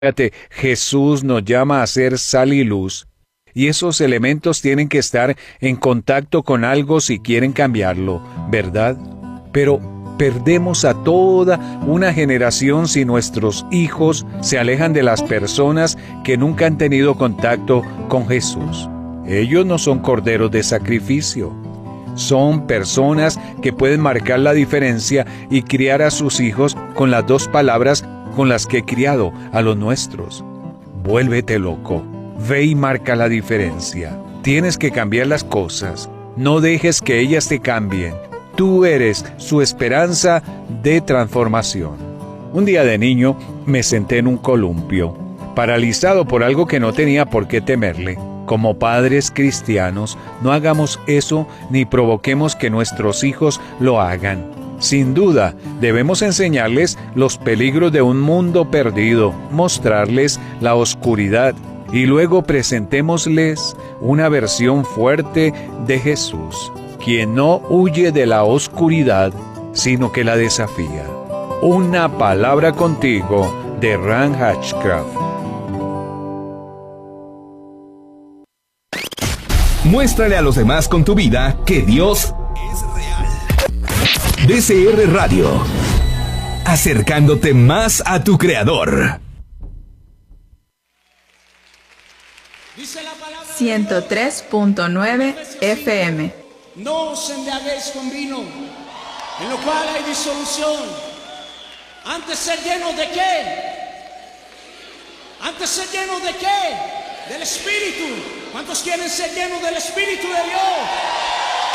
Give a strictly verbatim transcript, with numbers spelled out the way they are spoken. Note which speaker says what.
Speaker 1: Fíjate, Jesús nos llama a ser sal y luz, y esos elementos tienen que estar en contacto con algo si quieren cambiarlo, ¿verdad? Pero perdemos a toda una generación si nuestros hijos se alejan de las personas que nunca han tenido contacto con Jesús. Ellos no son corderos de sacrificio. Son personas que pueden marcar la diferencia y criar a sus hijos con las dos palabras con las que he criado a los nuestros. Vuélvete loco. Ve y marca la diferencia. Tienes que cambiar las cosas. No dejes que ellas te cambien. Tú eres su esperanza de transformación. Un día de niño me senté en un columpio, paralizado por algo que no tenía por qué temerle. Como padres cristianos, no hagamos eso ni provoquemos que nuestros hijos lo hagan. Sin duda, debemos enseñarles los peligros de un mundo perdido, mostrarles la oscuridad y luego presentémosles una versión fuerte de Jesús, quien no huye de la oscuridad, sino que la desafía. Una palabra contigo de Ran Hatchcraft.
Speaker 2: Muéstrale a los demás con tu vida que Dios es real. D C R Radio, acercándote más a tu Creador.
Speaker 3: ciento tres punto nueve F M.
Speaker 4: No os embriaguéis con vino, en lo cual hay disolución. Antes ser llenos de qué? Antes ser llenos de qué? Del Espíritu. ¿Cuántos quieren ser llenos del Espíritu de Dios?